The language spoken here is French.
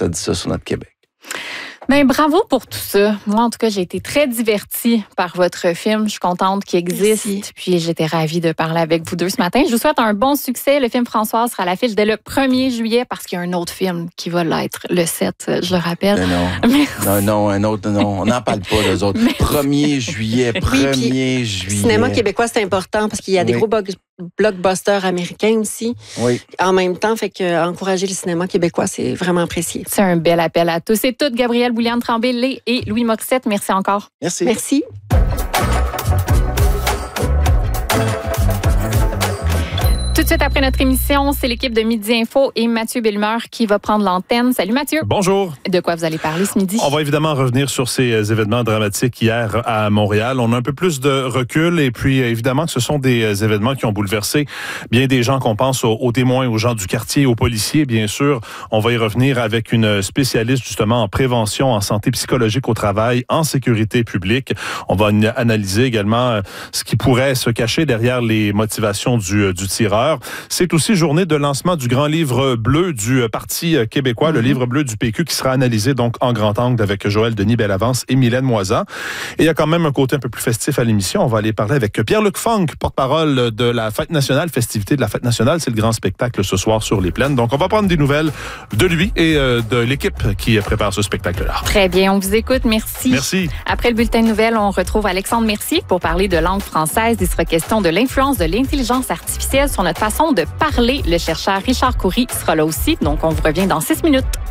ça dit ça sur notre Québec. Ben, bravo pour tout ça. Moi, en tout cas, j'ai été très divertie par votre film. Je suis contente qu'il existe. Merci. Puis j'étais ravie de parler avec vous deux ce matin. Je vous souhaite un bon succès. Le film Françoise sera à l'affiche dès le 1er juillet parce qu'il y a un autre film qui va l'être le 7, je le rappelle. Non, un autre, non. On n'en parle pas, les autres. 1er juillet, 1er juillet. Cinéma québécois, c'est important parce qu'il y a des gros blockbusters américains aussi. Oui. En même temps, fait que encourager le cinéma québécois, c'est vraiment apprécié. C'est un bel appel à tous et toutes. Gabrielle Bouliane-Tremblay et Louis Morissette, merci encore. Merci. Merci. Tout de suite après notre émission, c'est l'équipe de Midi Info et Mathieu Bellemeur qui va prendre l'antenne. Salut Mathieu. Bonjour. De quoi vous allez parler ce midi? On va évidemment revenir sur ces événements dramatiques hier à Montréal. On a un peu plus de recul et puis évidemment que ce sont des événements qui ont bouleversé bien des gens, qu'on pense aux témoins, aux gens du quartier, aux policiers, bien sûr. On va y revenir avec une spécialiste justement en prévention, en santé psychologique au travail, en sécurité publique. On va analyser également ce qui pourrait se cacher derrière les motivations du tireur. C'est aussi journée de lancement du grand livre bleu du Parti québécois, le livre bleu du PQ qui sera analysé donc en grand angle avec Joël Denis Bellavance et Mylène Moisan. Et il y a quand même un côté un peu plus festif à l'émission. On va aller parler avec Pierre-Luc Funk, porte-parole de la Fête nationale, festivité de la Fête nationale. C'est le grand spectacle ce soir sur les plaines. Donc on va prendre des nouvelles de lui et de l'équipe qui prépare ce spectacle-là. Très bien, on vous écoute. Merci. Merci. Après le bulletin de nouvelles, on retrouve Alexandre Mercier pour parler de langue française. Il sera question de l'influence de l'intelligence artificielle sur notre façon de parler. Le chercheur Richard Coury sera là aussi. Donc, on vous revient dans 6 minutes.